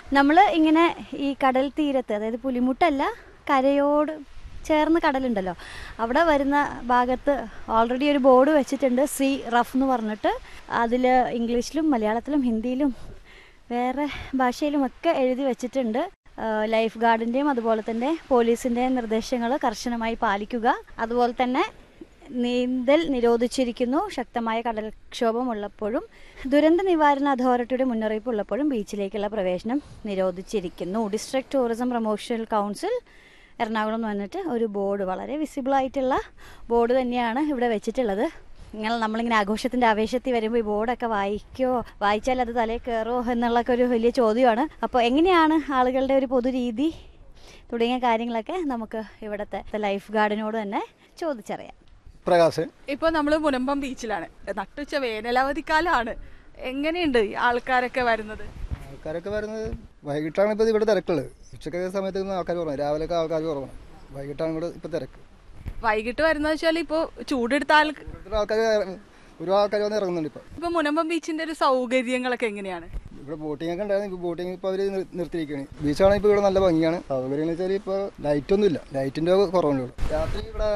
നമ്മൾ ഇങ്ങനെ ഈ കടൽ തീരത്ത്, അതായത് പുലിമുട്ടല്ല, കരയോട് ചേർന്ന് കടലുണ്ടല്ലോ, അവിടെ വരുന്ന ഭാഗത്ത് ഓൾറെഡി ഒരു ബോർഡ് വെച്ചിട്ടുണ്ട്, സീ റഫ് എന്ന് പറഞ്ഞിട്ട്. അതിൽ ഇംഗ്ലീഷിലും മലയാളത്തിലും ഹിന്ദിയിലും വേറെ ഭാഷയിലുമൊക്കെ എഴുതി വെച്ചിട്ടുണ്ട്. ലൈഫ് ഗാർഡിൻ്റെയും അതുപോലെ തന്നെ പോലീസിൻ്റെയും നിർദ്ദേശങ്ങൾ കർശനമായി പാലിക്കുക. അതുപോലെ തന്നെ നീന്തൽ നിരോധിച്ചിരിക്കുന്നു. ശക്തമായ കടൽക്ഷോഭം ഉള്ളപ്പോഴും ദുരന്ത നിവാരണ അതോറിറ്റിയുടെ മുന്നറിയിപ്പ് ഉള്ളപ്പോഴും ബീച്ചിലേക്കുള്ള പ്രവേശനം നിരോധിച്ചിരിക്കുന്നു. District tourism promotion council Ernakulam എന്ന് പറഞ്ഞിട്ട് ഒരു ബോർഡ്, വളരെ വിസിബിളായിട്ടുള്ള ബോർഡ് തന്നെയാണ് ഇവിടെ വെച്ചിട്ടുള്ളത്. നമ്മളിങ്ങനെ ആഘോഷത്തിൻ്റെ ആവേശത്തിൽ വരുമ്പോൾ ഈ ബോർഡൊക്കെ വായിച്ചാൽ അത് തലയിൽ കയറുമോ എന്നുള്ളൊക്കെ ഒരു വലിയ ചോദ്യമാണ്. അപ്പോൾ എങ്ങനെയാണ് ആളുകളുടെ ഒരു പൊതുരീതി തുടങ്ങിയ കാര്യങ്ങളൊക്കെ നമുക്ക് ഇവിടുത്തെ ലൈഫ് ഗാർഡിനോട് തന്നെ ചോദിച്ചറിയാം. പ്രകാശ്, ഇപ്പോൾ നമ്മൾ മുനമ്പം ബീച്ചിലാണ്. നട്ടുച്ച വേനലവധിക്കാലമാണ്. എങ്ങനെയുണ്ട് ആൾക്കാരൊക്കെ വരുന്നത്? വൈകിട്ടാണ് ഇപ്പോൾ ഇവിടെ തിരക്കുള്ളത്. ഉച്ചക്കൊക്കെ സമയത്ത് ആൾക്കാർ കുറവാണ്, രാവിലെയൊക്കെ ആൾക്കാർ കുറവാണ്. വൈകിട്ടാണ് ഇവിടെ ഇപ്പോൾ തിരക്ക്. വൈകിട്ട് വരുന്നത് വെച്ചാൽ ഇപ്പോൾ ചൂടെടുത്ത ആൾക്കാർ ഒരുപാട് ആൾക്കാർ വന്ന് ഇറങ്ങുന്നുണ്ട്. ഇപ്പോൾ മുനമ്പം ബീച്ചിന്റെ ഒരു സൗകര്യങ്ങളൊക്കെ എങ്ങനെയാണ്? ഇവിടെ ബോട്ടിംഗ് ഒക്കെ ഉണ്ടായിരുന്നു. ഇപ്പോൾ ബോട്ടിംഗ് ഇപ്പോൾ അവർ നിർത്തിയിരിക്കുകയാണ്. ബീച്ചാണെങ്കിൽ ഇപ്പോൾ ഇവിടെ നല്ല ഭംഗിയാണ്. സൗകര്യം എന്ന് വെച്ചാൽ ഇപ്പോൾ ലൈറ്റൊന്നും ഇല്ല, ലൈറ്റിൻ്റെ കുറവുണ്ട്. രാത്രി ഇവിടെ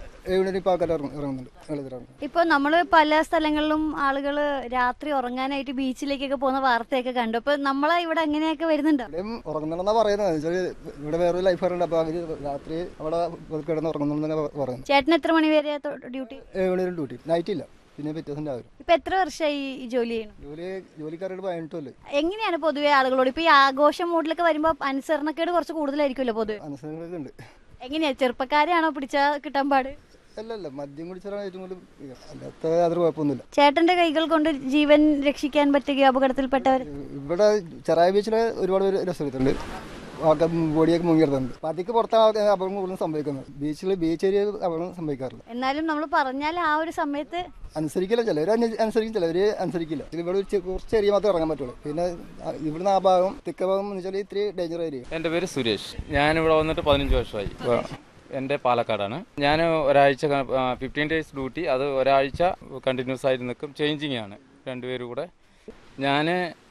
ഇപ്പോൾ നമ്മൾ പല സ്ഥലങ്ങളിലും ആളുകൾ രാത്രി ഉറങ്ങാനായിട്ട് ബീച്ചിലേക്കൊക്കെ പോകുന്ന വാർത്തയൊക്കെ കണ്ടു. അപ്പൊ നമ്മളെ ഇവിടെ അങ്ങനെയൊക്കെ വരുന്നുണ്ടോ? ഉറങ്ങുന്നുണ്ടെന്നാ പറയുന്നത്. ഇവിടെ വേറൊരു ലൈഫ് ഉണ്ട്, അപ്പൊ അവര് രാത്രി അവിടെ കിടന്ന് ഉറങ്ങുന്നു പറയുന്നത്. ചേട്ടൻ എത്ര മണി വരെ ഡ്യൂട്ടി? 7 മണി വരെ ഡ്യൂട്ടി. നൈറ്റ് ഇല്ല, പിന്നെ വ്യത്യാസം രാവിലെ. ഇപ്പൊ എത്ര വർഷമായി ഈ ജോലി ചെയ്യണം? ജോലിക്കാരോട് 18 എങ്ങനെയാണ് പൊതുവെ ആളുകളോട് ഇപ്പൊ ഈ ആഘോഷം മൂഡിലൊക്കെ വരുമ്പോ അനുസരണക്കേട് കുറച്ച് കൂടുതലായിരിക്കുമല്ലോ പൊതുവെ? അനുസരണക്കേട് ഉണ്ട്. എങ്ങനെയാ, ചെറുപ്പക്കാരെയാണോ പിടിച്ചാ കിട്ടാൻ പാട്? അല്ലല്ല, മദ്യം കുടിച്ചാലാണ് ഏറ്റവും കൂടുതൽ. അല്ലാത്ത യാതൊരു കുഴപ്പമൊന്നുമില്ല. ചേട്ടന്റെ കൈകൾ കൊണ്ട് ജീവൻ രക്ഷിക്കാൻ പറ്റുകയോ അപകടത്തിൽപ്പെട്ടവർ? ഇവിടെ ചെറായി ബീച്ചില് ഒരുപാട് പേര് രസമെടുത്തുണ്ട്, ആൾക്കാർ ബോഡിയൊക്കെ മുങ്ങിയെടുത്തുണ്ട്. പതിക്ക് പുറത്താണ് അപകടം കൂടുതലും സംഭവിക്കുന്നത്. ബീച്ച് ഏരിയ അപകടം സംഭവിക്കാറില്ല. എന്നാലും നമ്മൾ പറഞ്ഞാൽ ആ ഒരു സമയത്ത് അനുസരിക്കില്ല. ചിലവർ അനുസരിക്കും, ചിലവർ അനുസരിക്കില്ല. ഇവിടെ കുറച്ച് ഏരിയ മാത്രമേ ഇറങ്ങാൻ പറ്റുള്ളൂ. പിന്നെ ഇവിടുന്ന് ആ ഭാഗം തെക്ക് ഭാഗം എന്ന് വെച്ചാൽ ഇത്തിരി ഡേഞ്ചർ ഏരിയ. എൻ്റെ പേര് സുരേഷ്. ഞാനിവിടെ വന്നിട്ട് 15 വർഷമായി. എൻ്റെ പാലക്കാടാണ്. ഞാൻ ഒരാഴ്ച 15 ഡേയ്സ് ഡ്യൂട്ടി, അത് ഒരാഴ്ച കണ്ടിന്യൂസ് ആയിട്ട് നിൽക്കും. ചേഞ്ചിങ് ആണ് രണ്ടുപേരും കൂടെ. ഞാൻ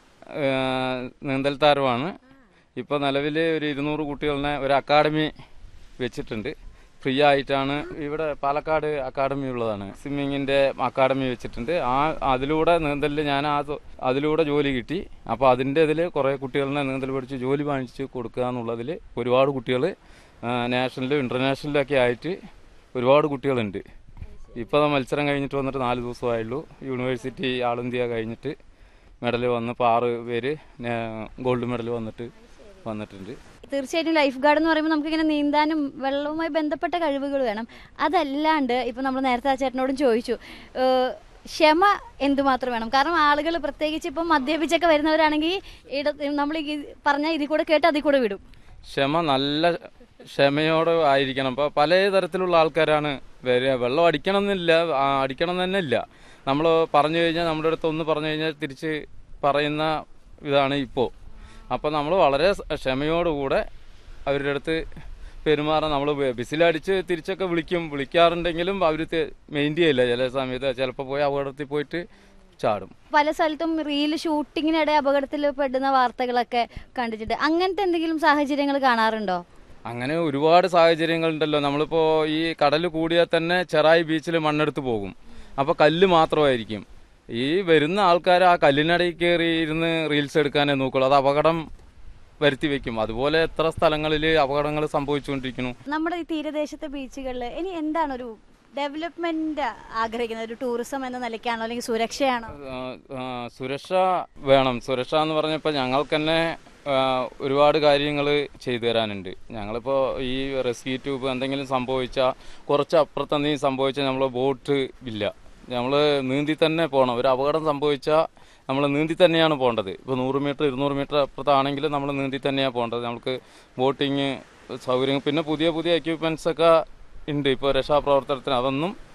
നീന്തൽ താരമാണ്. ഇപ്പോൾ നിലവിൽ ഒരു 200 കുട്ടികളുടെ ഒരു അക്കാഡമി വെച്ചിട്ടുണ്ട്. ഫ്രീ ആയിട്ടാണ് ഇവിടെ പാലക്കാട് അക്കാഡമി ഉള്ളതാണ്. സ്വിമ്മിങ്ങിൻ്റെ അക്കാഡമി വെച്ചിട്ടുണ്ട്. അതിലൂടെ നീന്തലിൽ ഞാൻ അതിലൂടെ ജോലി കിട്ടി. അപ്പോൾ അതിൻ്റെ ഇതിൽ കുറേ കുട്ടികളെ നീന്തൽ പഠിച്ച് ജോലി വാങ്ങിച്ച് കൊടുക്കുക എന്നുള്ളതിൽ ഒരുപാട് കുട്ടികൾ നാഷണലും ഇൻ്റർനാഷണലും ഒക്കെ ആയിട്ട് ഒരുപാട് കുട്ടികളുണ്ട്. ഇപ്പോൾ മത്സരം കഴിഞ്ഞിട്ട് വന്നിട്ട് 4 ദിവസമായുള്ളൂ. യൂണിവേഴ്സിറ്റി ആൾ ഇന്ത്യ കഴിഞ്ഞിട്ട് മെഡൽ വന്ന് 6 പേര് ഗോൾഡ് മെഡൽ വന്നിട്ടുണ്ട്. തീർച്ചയായിട്ടും ലൈഫ് ഗാർഡ് എന്ന് പറയുമ്പോൾ നമുക്കിങ്ങനെ നീന്താനും വെള്ളവുമായി ബന്ധപ്പെട്ട കഴിവുകൾ വേണം. അതല്ലാണ്ട് ഇപ്പം നമ്മൾ നേരത്തെ ആ ചേട്ടനോടും ചോദിച്ചു, ക്ഷമ എന്തുമാത്രം വേണം? കാരണം ആളുകൾ പ്രത്യേകിച്ച് ഇപ്പം മദ്യപിച്ചൊക്കെ വരുന്നവരാണെങ്കിൽ നമ്മൾ പറഞ്ഞാൽ ഇതിൽ കൂടെ കേട്ട് അതിൽ കൂടെ വിടും. നല്ല ക്ഷമയോടെ ആയിരിക്കണം. ഇപ്പോൾ പല തരത്തിലുള്ള ആൾക്കാരാണ് വരിക. വെള്ളം അടിക്കണം തന്നെ ഇല്ല. നമ്മൾ പറഞ്ഞു കഴിഞ്ഞാൽ, നമ്മുടെ അടുത്ത് ഒന്ന് പറഞ്ഞു കഴിഞ്ഞാൽ തിരിച്ച് പറയുന്ന ഇതാണ് ഇപ്പോൾ. അപ്പോൾ നമ്മൾ വളരെ ക്ഷമയോടുകൂടെ അവരുടെ അടുത്ത് പെരുമാറാൻ. നമ്മൾ ബിസിലടിച്ച് തിരിച്ചൊക്കെ വിളിക്കാറുണ്ടെങ്കിലും അവർ മെയിൻറ്റെയിൻ ചെയ്യില്ല. ചില സമയത്ത് ചിലപ്പോൾ പോയി അപകടത്തിൽ പോയിട്ട് ചാടും. പല സ്ഥലത്തും റീൽ ഷൂട്ടിങ്ങിനിടെ അപകടത്തിൽ പെടുന്ന വാർത്തകളൊക്കെ കണ്ടിട്ടുണ്ട്. അങ്ങനത്തെ എന്തെങ്കിലും സാഹചര്യങ്ങൾ കാണാറുണ്ടോ? അങ്ങനെ ഒരുപാട് സാഹചര്യങ്ങളുണ്ടല്ലോ. നമ്മളിപ്പോൾ ഈ കടൽ കൂടിയാൽ തന്നെ ചെറായി ബീച്ചിൽ മണ്ണെടുത്ത് പോകും. അപ്പോൾ കല്ല് മാത്രമായിരിക്കും. ഈ വരുന്ന ആൾക്കാർ ആ കല്ലിനടിയിൽ കയറി ഇരുന്ന് റീൽസ് എടുക്കാനേ നോക്കുള്ളൂ. അത് അപകടം വരുത്തി വെക്കും. അതുപോലെ എത്ര സ്ഥലങ്ങളിൽ അപകടങ്ങൾ സംഭവിച്ചുകൊണ്ടിരിക്കുന്നു. നമ്മുടെ ഈ തീരദേശത്തെ ബീച്ചുകളിൽ ഇനി എന്താണ് ഒരു ഡെവലപ്മെന്റ് ആഗ്രഹിക്കുന്നത്? ഒരു ടൂറിസം എന്ന നിലയ്ക്കാണോ, അല്ലെങ്കിൽ സുരക്ഷയാണോ? സുരക്ഷ വേണം. സുരക്ഷ എന്ന് പറഞ്ഞപ്പോൾ ഞങ്ങൾക്ക് തന്നെ ഒരുപാട് കാര്യങ്ങൾ ചെയ്തു തരാനുണ്ട്. ഞങ്ങളിപ്പോൾ ഈ റെസ്ക്യൂ ട്യൂബ് എന്തെങ്കിലും സംഭവിച്ചാൽ, കുറച്ച് അപ്പുറത്ത് എന്തെങ്കിലും സംഭവിച്ചാൽ നമ്മൾ ബോട്ട് ഇല്ല, നമ്മൾ നീന്തി തന്നെ പോകണം. ഒരു അപകടം സംഭവിച്ചാൽ നമ്മൾ നീന്തി തന്നെയാണ് പോകേണ്ടത്. ഇപ്പോൾ 100 മീറ്റർ 200 മീറ്റർ അപ്പുറത്താണെങ്കിലും നമ്മൾ നീന്തി തന്നെയാണ് പോകേണ്ടത്. നമുക്ക് ബോട്ടിങ് സൗകര്യം, പിന്നെ പുതിയ എക്യുപ്മെൻറ്റ്സ് ഒക്കെ ഉണ്ട് ഇപ്പോൾ രക്ഷാപ്രവർത്തനത്തിന്. അതൊന്നും